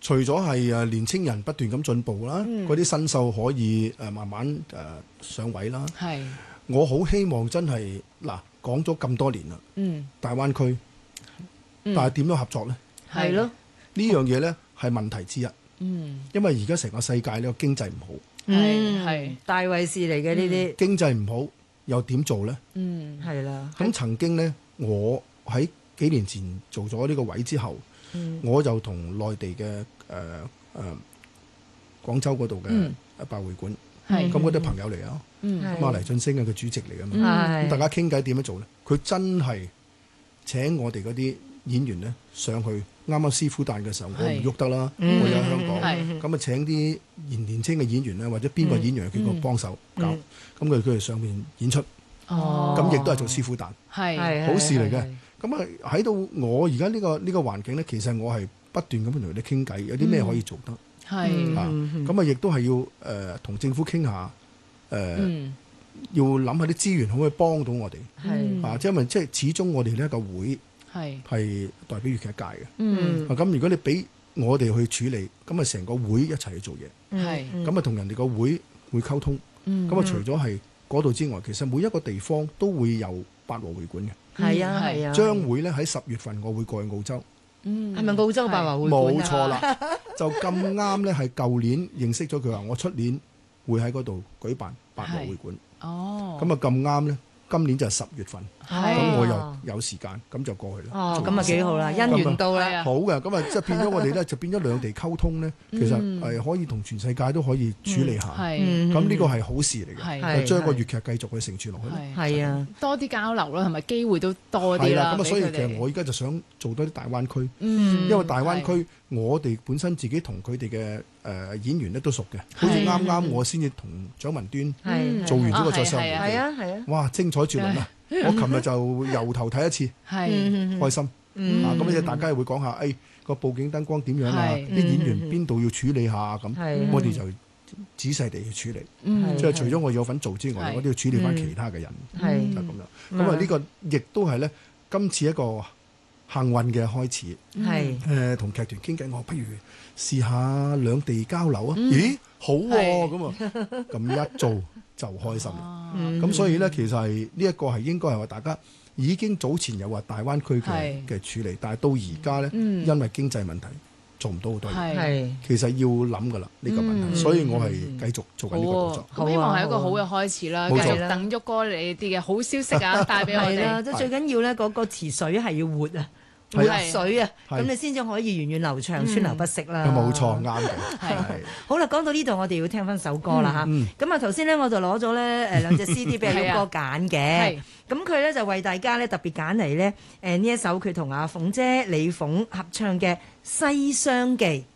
除咗係年青人不斷咁進步啦，嗰啲新秀可以慢慢上位啦。 係， 我好希望真係嗱講咗咁多年啦，大灣區，但係點樣合作咧？ 係咯， 呢樣嘢咧係問題之一。因為而家成個世界呢個經濟唔好， 係大衛士嚟嘅呢啲， 經濟唔好又點做咧？ 係啦。 咁曾經咧，我喺幾年前做咗呢個位之後，我就同內地嘅廣州嗰度嘅百會館，咁嗰啲朋友嚟啊，咁黎俊升係個主席嚟噶嘛，咁大家傾偈點樣做咧？佢真係請我哋嗰啲演員咧上去。啱啱師傅誕嘅時候，我唔喐得啦，我有喺香港，咁啊請啲年青嘅演員咧，或者邊個演員叫佢幫手教，咁佢哋上面演出，咁亦都係做師傅誕，係好事嚟嘅。咁啊喺到我而家呢個環境咧，其實我係不斷咁同佢哋傾偈，有啲咩可以做得，咁啊亦都係要同政府傾下，要諗下啲資源可唔可以幫到我哋，即係因為即係始終我哋呢一個會。係代表粵劇界嘅，咁如果你俾我哋去處理，咁啊成個會一齊去做嘢，咁啊同人哋個會溝通，咁啊除咗係嗰度之外，其實每一個地方都會有八和會館嘅， 係啊， 將會咧喺10月份我會過去澳洲， 係咪澳洲八和會館啊？ 冇錯啦，就咁啱咧係舊年認識咗佢話，我出年會喺嗰度舉辦八和會館，咁啊咁啱咧。今年就係10月份，咁我又有時間，咁就過去啦。 咁啊幾好啦，姻緣到啦。 好嘅，咁啊即係變咗我哋咧，就變咗兩地溝通咧，其實係可以同全世界都可以處理下。咁呢個係好事嚟嘅，將個粵劇繼續去承傳落去。 係啊， 多啲交流啦，係咪機會都多啲啦？ 咁啊，所以其實我而家就想做多啲大灣區，因為大灣區我哋本身自己同佢哋嘅演員咧都熟嘅，好似啱啱我先至同蔣文端做完呢個再上回， 係啊， 哇精彩絕倫啊！我琴日就由頭睇一次，開心。咁咧大家會講下，個佈景燈光點樣啊？啲演員邊度要處理下咁，我哋就仔細地去處理。即係除咗我有份做之外，我都要處理翻其他嘅人，就咁樣。咁啊呢個亦都係咧今次一個幸運嘅開始。同劇團傾偈，我不如試下兩地交流啊！咦，好喎，咁啊，咁一做就開心啦。咁所以咧，其實係呢一個係應該係話大家已經早前有話大灣區嘅處理，但係到而家咧，因為經濟問題做唔到好多嘢。其實要諗噶啦呢個問題，所以我係繼續做緊呢個動作。 咁希望係一個好嘅開始啦，繼續等旭哥你啲嘅好消息啊，帶俾我哋。 即係最緊要咧，嗰個池水係要活啊！活水啊，咁你先至可以源遠流長、川流不息啦。 冇錯，啱嘅。 好啦，講到呢度，我哋要聽翻首歌啦嚇。咁啊，頭先咧我就攞咗咧兩隻 CD 俾阿旭哥揀嘅。咁佢咧就為大家咧特別揀嚟咧呢一首佢同阿鳳姐李鳳合唱嘅《西廂記》。